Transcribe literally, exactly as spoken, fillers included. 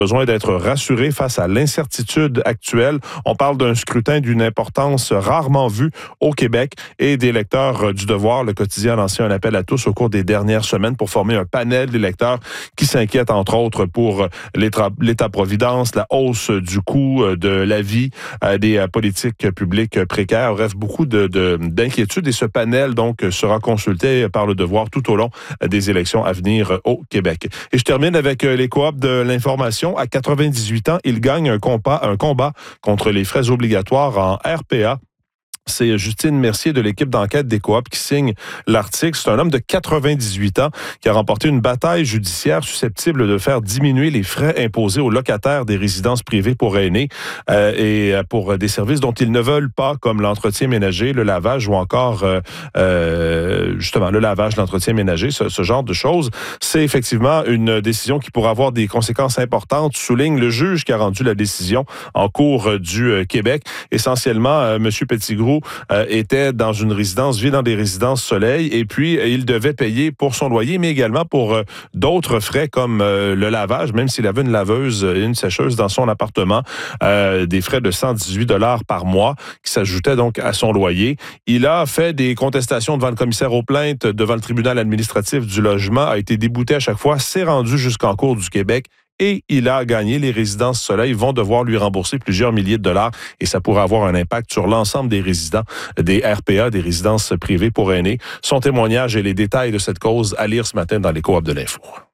besoin d'être rassurés face à l'incertitude actuelle. On parle d'un scrutin d'une importance rarement vue au Québec et des lecteurs du Devoir. Le quotidien a lancé un appel à tous au cours des dernières semaines pour former un panel d'électeurs qui s'inquiètent entre autres pour l'État-providence, la hausse du coût de la vie, des politiques publiques précaires. Bref, beaucoup de, de, d'inquiétudes et ce panel donc sera consulté par le Devoir tout au long des élections à venir au Québec. Et je termine avec les coops de l'information. À quatre-vingt-dix-huit ans, il gagne un combat, un combat contre les frais obligatoires en R P A. C'est Justine Mercier de l'équipe d'enquête des coops qui signe l'article. C'est un homme de quatre-vingt-dix-huit ans qui a remporté une bataille judiciaire susceptible de faire diminuer les frais imposés aux locataires des résidences privées pour aînés euh, et pour des services dont ils ne veulent pas, comme l'entretien ménager, le lavage ou encore euh, euh, justement le lavage, l'entretien ménager, ce, ce genre de choses. C'est effectivement une décision qui pourrait avoir des conséquences importantes, souligne le juge qui a rendu la décision en cours du euh, Québec. Essentiellement, euh, M. Petitgrou Euh, était dans une résidence, vit dans des résidences Soleil, et puis euh, il devait payer pour son loyer, mais également pour euh, d'autres frais comme euh, le lavage, même s'il avait une laveuse et une sécheuse dans son appartement, euh, des frais de cent dix-huit dollars par mois qui s'ajoutaient donc à son loyer. Il a fait des contestations devant le commissaire aux plaintes, devant le tribunal administratif du logement, a été débouté à chaque fois, s'est rendu jusqu'en Cour du Québec. Et il a gagné. Les résidences Soleil vont devoir lui rembourser plusieurs milliers de dollars et ça pourrait avoir un impact sur l'ensemble des résidents des R P A, des résidences privées pour aînés. Son témoignage et les détails de cette cause à lire ce matin dans les coops de l'info.